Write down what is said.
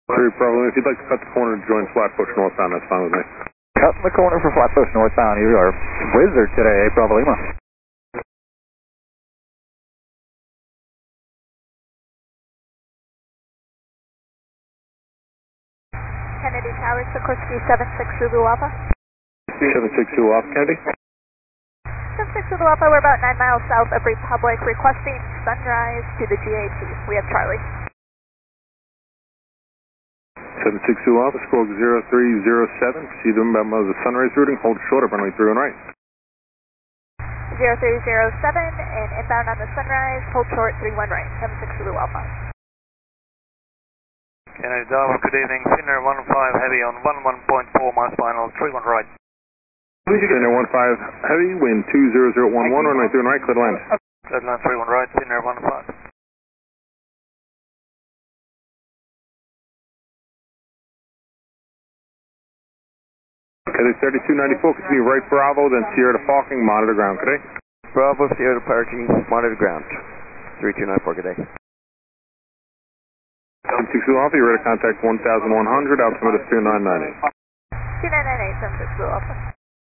3 Bravo, if you'd like to cut the corner to join Flatbush northbound, that's fine with me. Cutting the corner for Flatbush northbound. You are wizard today, Bravo Lima. Kennedy Tower, Sikorsky 76 Zulu Alpha. 76 Zulu Alpha, Kennedy. 76 Zulu Alpha, we're about 9 miles south of Republic, requesting sunrise to the GAT. We have Charlie. 76 Zulu Alpha, squawk 0307. Proceed to inbound of the sunrise routing. Hold short of runway 31 right. 0307 and inbound on the sunrise. Hold short 31 right. 76 Zulu Alpha. Kennedy Tower, good evening. Finnair 15 heavy on 11.4 miles final, 31 right. Finnair 15 heavy, wind 20011, runway 31 right, clear to land. Clear to land 31 right, Finnair 15. Kennedy 3294, continue right Bravo, then Sierra to parking, monitor ground, good day. Bravo, Sierra to parking, monitor ground. 3294, good day. 76 Zulu Alpha, you're ready to contact 1100, altimeter 2998. 2998, 76 Zulu Alpha.